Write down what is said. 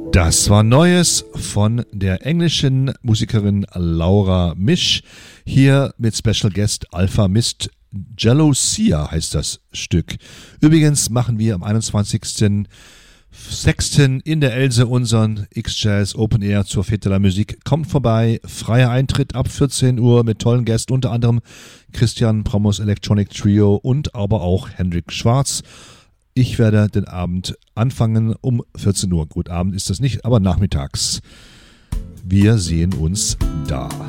Das war Neues von der englischen Musikerin Laura Misch. Hier mit Special Guest Alpha Mist. Gelosia heißt das Stück. Übrigens machen wir am 21.06. in der Else unseren X-Jazz Open Air zur Fête de la Musique. Kommt vorbei, freier Eintritt ab 14 Uhr mit tollen Gästen, unter anderem Christian Promos Electronic Trio und aber auch Hendrik Schwarz. Ich werde den Abend anfangen um 14 Uhr. Gut, Abend ist das nicht, aber nachmittags. Wir sehen uns da.